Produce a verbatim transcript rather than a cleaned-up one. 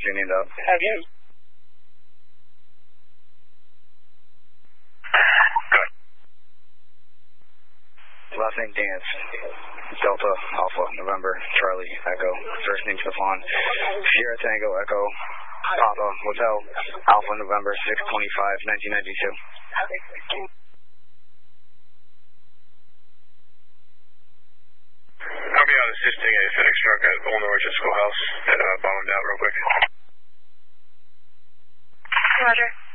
you named up. Have you? Good. Last name Dance. Delta, Alpha, November, Charlie, Echo. First name Stefan. Sierra Tango, Echo, Papa, Hotel, Alpha, November, six twenty-five, nineteen ninety-two. I'll be out assisting a FedEx truck at Old Norwich Schoolhouse that uh, bottomed out real quick. Roger.